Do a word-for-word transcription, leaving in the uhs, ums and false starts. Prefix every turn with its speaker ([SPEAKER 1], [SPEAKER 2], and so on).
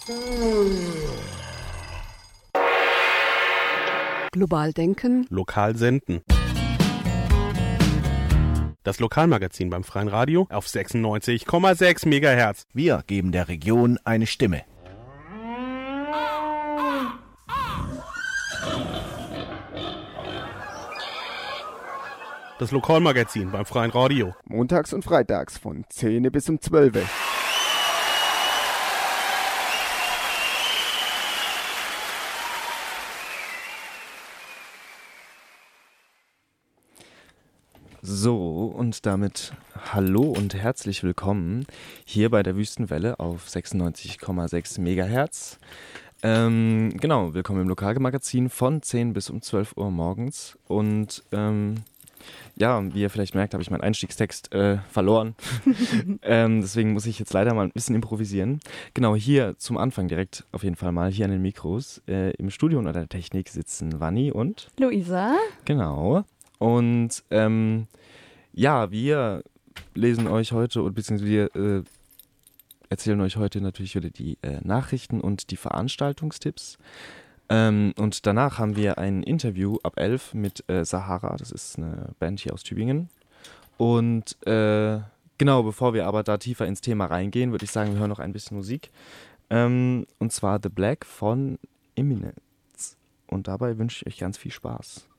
[SPEAKER 1] Global denken.
[SPEAKER 2] Lokal senden. Das Lokalmagazin beim Freien Radio auf sechsundneunzig Komma sechs Megahertz.
[SPEAKER 3] Wir geben der Region eine Stimme.
[SPEAKER 2] Das Lokalmagazin beim Freien Radio.
[SPEAKER 4] Montags und freitags von zehn bis um zwölf.
[SPEAKER 5] So, und damit hallo und herzlich willkommen hier bei der Wüstenwelle auf sechsundneunzig Komma sechs Megahertz. Ähm, genau, willkommen im Lokalmagazin von zehn bis um zwölf Uhr morgens. Und ähm, ja, wie ihr vielleicht merkt, habe ich meinen Einstiegstext äh, verloren. ähm, deswegen muss ich jetzt leider mal ein bisschen improvisieren. Genau, hier zum Anfang direkt auf jeden Fall mal hier an den Mikros. Äh, Im Studio und an der Technik sitzen Vanni und
[SPEAKER 6] Luisa.
[SPEAKER 5] Genau. Und ähm, ja, wir lesen euch heute, und beziehungsweise wir äh, erzählen euch heute natürlich wieder die äh, Nachrichten und die Veranstaltungstipps. Ähm, und danach haben wir ein Interview ab elf mit äh, Sahara, das ist eine Band hier aus Tübingen. Und äh, genau, bevor wir aber da tiefer ins Thema reingehen, würde ich sagen, wir hören noch ein bisschen Musik. Ähm, und zwar The Black von Eminence. Und dabei wünsche ich euch ganz viel Spaß.